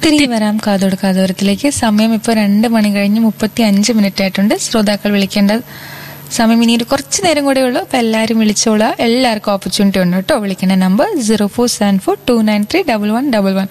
തിരികെ വരാം കാതോട് കാതോരത്തിലേക്ക്. സമയം ഇപ്പോൾ 2 മണി കഴിഞ്ഞ് 35 മിനിറ്റ് ആയിട്ടുണ്ട്. ശ്രോതാക്കൾ വിളിക്കേണ്ട സമയം ഇനി കുറച്ച് നേരം കൂടെ ഉള്ളൂ. അപ്പൊ എല്ലാവരും വിളിച്ചോളാം. എല്ലാവർക്കും ഓപ്പർച്യൂണിറ്റി ഉണ്ട് കേട്ടോ. വിളിക്കേണ്ട നമ്പർ 0474293111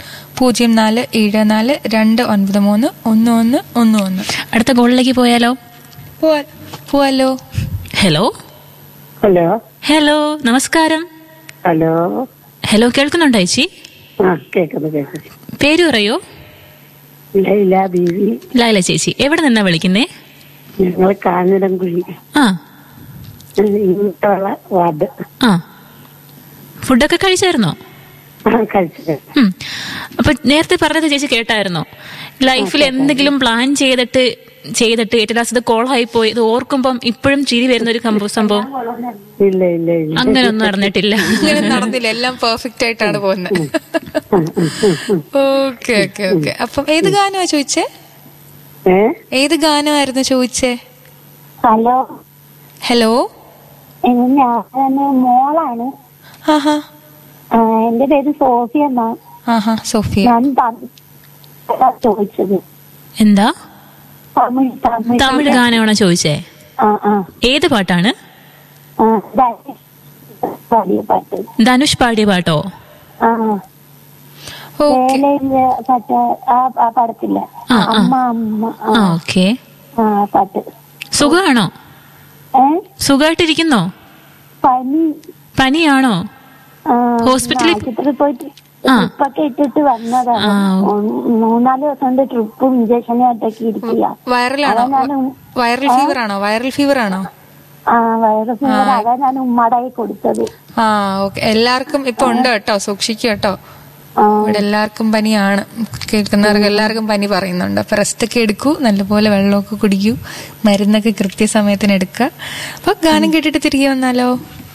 0474293111. അടുത്ത കോളിലേക്ക് പോയാലോ? പോവാലോ. ഹലോ ഹലോ ഹലോ, നമസ്കാരം. ഹലോ ഹലോ, കേൾക്കുന്നുണ്ടോ ചേച്ചി? കേക്കുന്നു. പേര് പറയോ? ലൈല ബീവി. ലൈല ചേച്ചി എവിടെ നിന്നാ വിളിക്കുന്നേ? ഞങ്ങൾ കാഞ്ഞിരംകുഴി വാർഡ്. ഫുഡൊക്കെ കഴിച്ചായിരുന്നോ? കഴിച്ചത്. അപ്പൊ നേരത്തെ പറഞ്ഞത് ചേച്ചി കേട്ടായിരുന്നോ? ലൈഫിൽ എന്തെങ്കിലും പ്ലാൻ ചെയ്തിട്ട് ഏറ്റവും ലാസ്റ്റ് കോളായി പോയി ഇത് ഓർക്കുമ്പം ഇപ്പോഴും ചിരി വരുന്ന ഒരു സംഭവം? ഇല്ല ഇല്ല ഇല്ല, അങ്ങനെയൊന്നും നടന്നിട്ടില്ല. അങ്ങനെ നടന്നില്ല. എല്ലാം പെർഫെക്റ്റ് ആയിട്ടാണ് പോകുന്നത്. Okay okay okay. അപ്പം ഏത് ഗാനമാ ചോദിച്ചേ? ഏത് ഗാനമായിരുന്നു ചോദിച്ചേ? ഹലോ ഹലോ, ഞാൻ മോളാണ്. എന്റെ പേര് സോഫിയ എന്നാ. സോഫിയ. ഞാൻ ചോദിച്ചത് എന്താ? തമിഴ് ഗാനമാണോ ചോദിച്ചേ? ഏത് പാട്ടാണ്? ധനുഷ് പാടിയ പാട്ടോ? പടത്തില്ല. ഓക്കെ. പാട്ട്. സുഖാണോ? സുഖമായിട്ടിരിക്കുന്നോ? പനിയാണോ? ഹോസ്പിറ്റലിൽ പോയിട്ട് ട്രിപ്പൊക്കെ ഇട്ടിട്ട് വന്നതാണ്. 3-4 ദിവസം കൊണ്ട് ട്രിപ്പും ഇഞ്ചക്ഷനായിട്ടൊക്കെ ഇരിക്കുക. വൈറൽ ഫീവർ ആണോ? വൈറൽ ഫീവർ ആണോ? Viral fever. അതാ ഞാൻ ഉമ്മടായി കൊടുത്തത്. എല്ലാവർക്കും ഇപ്പൊ ഉണ്ട് കേട്ടോ, സൂക്ഷിക്കുക കേട്ടോ. ഇവിടെ എല്ലാവർക്കും പനിയാണ്. കേൾക്കുന്നവർക്ക് എല്ലാവർക്കും പനി പറയുന്നുണ്ട്. അപ്പൊ റെസ്റ്റ് ഒക്കെ എടുക്കൂ, നല്ലപോലെ വെള്ളമൊക്കെ കുടിക്കൂ, മരുന്നൊക്കെ കൃത്യസമയത്തിന് എടുക്കുക. അപ്പൊ ഗാനം കേട്ടിട്ട് തിരികെ വന്നാലോ?